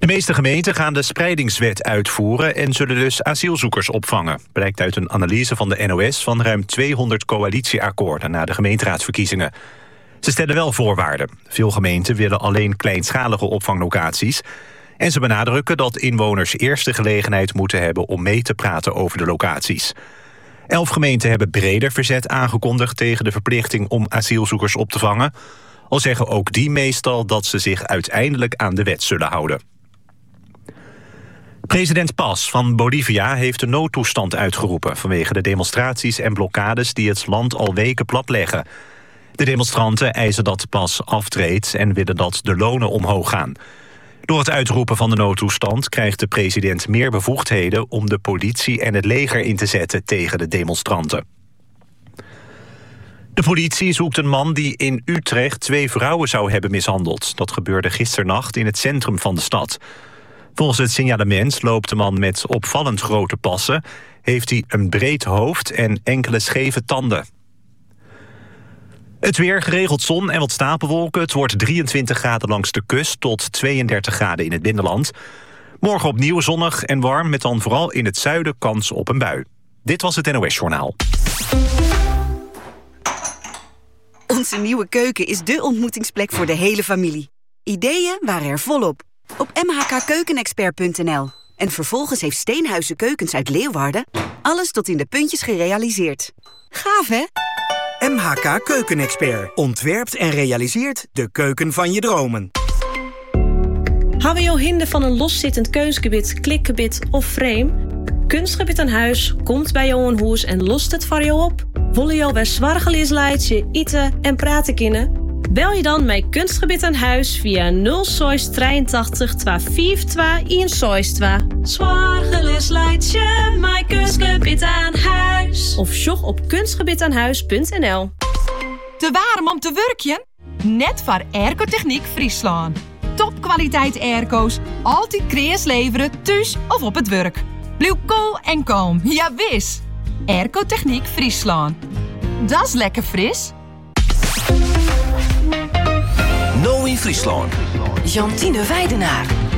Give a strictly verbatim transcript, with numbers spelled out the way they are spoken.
De meeste gemeenten gaan de spreidingswet uitvoeren en zullen dus asielzoekers opvangen. Blijkt uit een analyse van de N O S van ruim tweehonderd coalitieakkoorden na de gemeenteraadsverkiezingen. Ze stellen wel voorwaarden. Veel gemeenten willen alleen kleinschalige opvanglocaties. En ze benadrukken dat inwoners eerst de gelegenheid moeten hebben om mee te praten over de locaties. Elf gemeenten hebben breder verzet aangekondigd tegen de verplichting om asielzoekers op te vangen. Al zeggen ook die meestal dat ze zich uiteindelijk aan de wet zullen houden. President Paz van Bolivia heeft de noodtoestand uitgeroepen vanwege de demonstraties en blokkades die het land al weken platleggen. De demonstranten eisen dat Paz aftreedt en willen dat de lonen omhoog gaan. Door het uitroepen van de noodtoestand krijgt de president meer bevoegdheden om de politie en het leger in te zetten tegen de demonstranten. De politie zoekt een man die in Utrecht twee vrouwen zou hebben mishandeld. Dat gebeurde gisternacht in het centrum van de stad. Volgens het signalement loopt de man met opvallend grote passen, heeft hij een breed hoofd en enkele scheve tanden. Het weer, geregeld zon en wat stapelwolken. Het wordt drieëntwintig graden langs de kust tot tweeëndertig graden in het binnenland. Morgen opnieuw zonnig en warm, met dan vooral in het zuiden kans op een bui. Dit was het N O S Journaal. Onze nieuwe keuken is dé ontmoetingsplek voor de hele familie. Ideeën waren er volop. Op m h k keukenexpert punt n l. En vervolgens heeft Steenhuizen Keukens uit Leeuwarden alles tot in de puntjes gerealiseerd. Gaaf, hè? M H K Keukenexpert ontwerpt en realiseert de keuken van je dromen. Hebben je hinder van een loszittend keusgebied, klikgebied of frame? Kunstgebied aan huis komt bij jou een hoes en lost het voor jou op. Willen jou weer zwargelijks leidje, eten en praten kunnen? Bel je dan met Kunstgebied aan huis via nul zes drieëntachtig tweehonderdvijfentwintig eenenzestig. Zwargelijks leidje, mijn Kunstgebied aan huis. Of sjog op kunstgebied aan huis punt n l. Te warm om te werkje? Net voor Airco-Techniek Friesland. Topkwaliteit airco's, altijd kreas leveren, thuis of op het werk. Blijf cool en kalm, ja wis. Airco-Techniek Friesland. Dat is lekker fris. Nou in Friesland. Jantine Weidenaar.